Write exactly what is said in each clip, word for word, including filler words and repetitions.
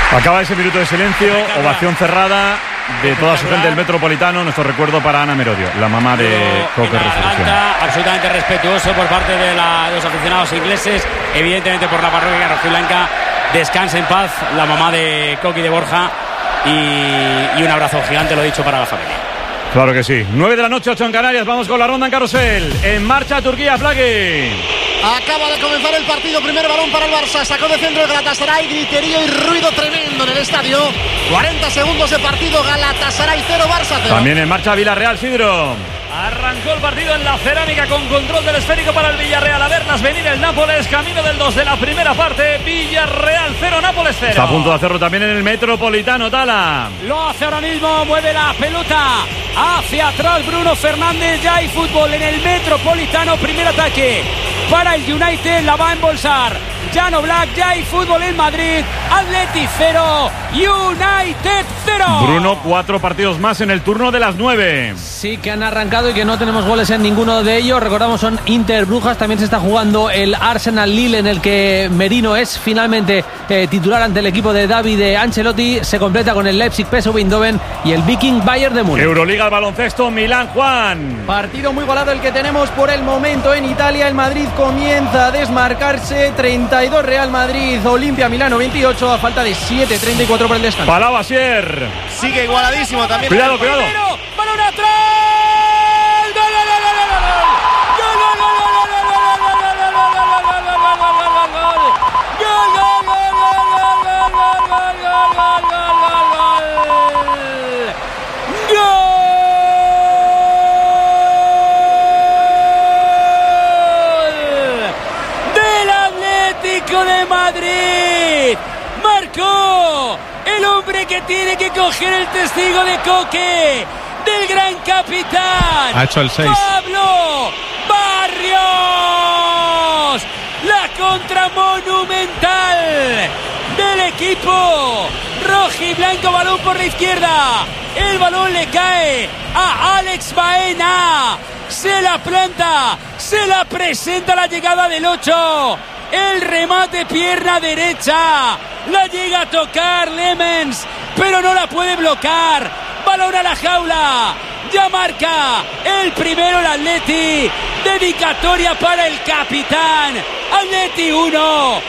Acaba ese minuto de silencio, ovación cerrada de toda su gente del Metropolitano. Nuestro recuerdo para Ana Merodio, la mamá de Coque Resurrección. Absolutamente respetuoso por parte de, la, de los aficionados ingleses, evidentemente por la parroquia rojiblanca. Descansa en paz la mamá de Coqui de Borja y, y un abrazo gigante, lo he dicho, para la familia. Claro que sí. nueve de la noche, ocho en Canarias. Vamos con la ronda en carrusel. En marcha Turquía, Flaqui. Acaba de comenzar el partido. Primer balón para el Barça. Sacó de centro el Galatasaray. Griterío y ruido tremendo en el estadio. cuarenta segundos de partido. Galatasaray cero, Barça cero. También en marcha Villarreal, Sidro. Arrancó el partido en la cerámica con control del esférico para el Villarreal. A verlas venir el Nápoles. Camino del dos de la primera parte. Villarreal cero, Nápoles cero. Está a punto de hacerlo también en el Metropolitano, Tala. Lo hace ahora mismo. Mueve la pelota hacia atrás Bruno Fernández. Ya hay fútbol en el Metropolitano. Primer ataque para el United. La va a embolsar Jan Oblak. Ya hay fútbol en Madrid. Atleti cero, United cero. Bruno, cuatro partidos más en el turno de las nueve. Sí, que han arrancado y que no tenemos goles en ninguno de ellos. Recordamos, son Inter Brujas. También se está jugando el Arsenal Lille, en el que Merino es finalmente eh, titular ante el equipo de Davide Ancelotti. Se completa con el Leipzig P S V Eindhoven y el Viking Bayern de Múnich. Euroliga al baloncesto, Milán, Juan. Partido muy golado el que tenemos por el momento en Italia. El Madrid comienza a desmarcarse. treinta y dos Real Madrid, Olimpia Milano veintiocho, a falta de siete, treinta y cuatro por el descanso. Palau Asier. Sigue igualadísimo también. Cuidado, cuidado. Balón atrás. Gol, gol, gol, gol, gol, gol. De Madrid, marcó el hombre que tiene que coger el testigo de Coque, del gran capitán. Ha hecho el seis. Pablo Barrios, la contra monumental del equipo rojiblanco. Balón por la izquierda, el balón le cae a Alex Baena, se la planta, se la presenta la llegada del ocho. El remate pierna derecha, la llega a tocar Lemens, pero no la puede bloquear. Balón a la jaula, ya marca el primero el Atleti. Dedicatoria para el capitán. Atleti uno,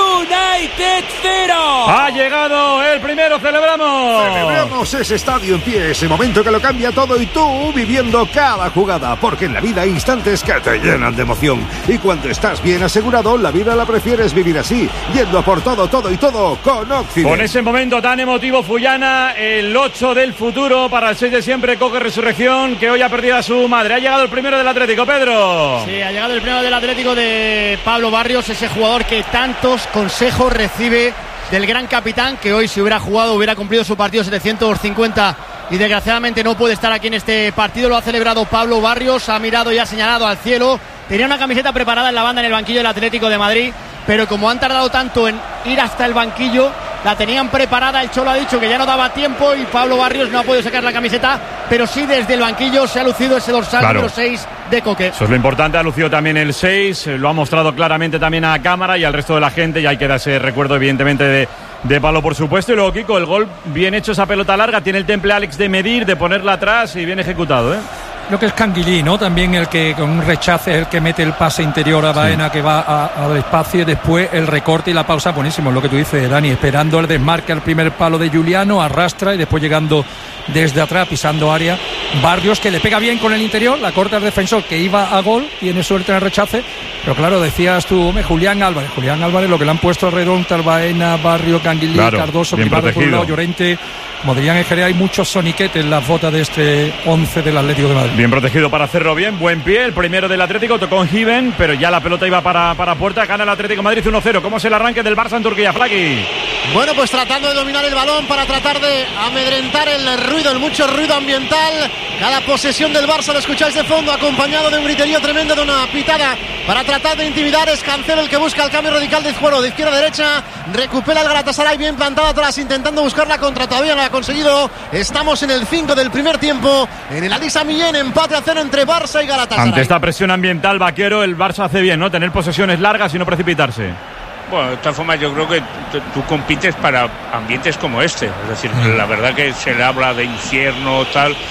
United cero. Ha llegado el primero, celebramos. Celebramos ese estadio en pie, ese momento que lo cambia todo y tú viviendo cada jugada, porque en la vida hay instantes que te llenan de emoción. Y cuando estás bien asegurado, la vida la prefieres vivir así, yendo a por todo, todo y todo con Occident. Con ese momento tan emotivo, Fullana, el ocho del futuro para el seis de siempre, Coque Resurrección, que hoy ha perdido a su madre. Ha llegado el primero del Atlético, Pedro. Sí, ha llegado el primero del Atlético de Pablo Barrios, ese jugador que tantos consejos recibe del gran capitán, que hoy si hubiera jugado hubiera cumplido su partido setecientos cincuenta y desgraciadamente no puede estar aquí en este partido. Lo ha celebrado Pablo Barrios, ha mirado y ha señalado al cielo. Tenía una camiseta preparada en la banda en el banquillo del Atlético de Madrid, pero como han tardado tanto en ir hasta el banquillo, la tenían preparada. El Cholo ha dicho que ya no daba tiempo y Pablo Barrios no ha podido sacar la camiseta, pero sí desde el banquillo se ha lucido ese dorsal, claro, número seis de Coque. Eso es lo importante, ha lucido también el seis, lo ha mostrado claramente también a cámara y al resto de la gente, y ahí queda ese recuerdo evidentemente de, de Pablo, por supuesto. Y luego Kiko, el gol bien hecho, esa pelota larga, tiene el temple Alex de medir, de ponerla atrás y bien ejecutado, ¿eh? Lo que es Canguilí, ¿no? También el que con un rechace es el que mete el pase interior a Baena, sí, que va a, a espacio, y después el recorte y la pausa, buenísimo, lo que tú dices, Dani, esperando el desmarque al primer palo de Juliano, arrastra y después llegando desde atrás, pisando área. Barrios, que le pega bien con el interior, la corta al defensor, que iba a gol, tiene suerte en el rechace, pero claro, decías tú, hombre, Julián Álvarez, Julián Álvarez, lo que le han puesto alrededor, Baena, Barrio, Canguilí, claro, Cardoso, Pivardo por un lado, Llorente. Como dirían en Jerez, hay muchos soniquetes en las botas de este once del Atlético de Madrid. Bien protegido para hacerlo bien, buen pie, el primero del Atlético, tocó en Given, pero ya la pelota iba para, para puerta, gana el Atlético de Madrid uno cero. ¿Cómo es el arranque del Barça en Turquía, Flaqui? Bueno, pues tratando de dominar el balón para tratar de amedrentar el ruido, el mucho ruido ambiental. Cada posesión del Barça, lo escucháis de fondo, acompañado de un griterío tremendo, de una pitada para tratar de intimidar. Es Cancelo el que busca el cambio radical de juego de izquierda a derecha, recupera el Galatasaray bien plantado atrás, intentando buscar la contra, todavía no la ha conseguido. Estamos en el cinco del primer tiempo, en el Alisa Millén, empate a cero entre Barça y Galatasaray. Ante esta presión ambiental, Vaquero, el Barça hace bien, ¿no? Tener posesiones largas y no precipitarse. Bueno, de todas formas yo creo que tú compites para ambientes como este, es decir, la verdad que se le habla de infierno tal,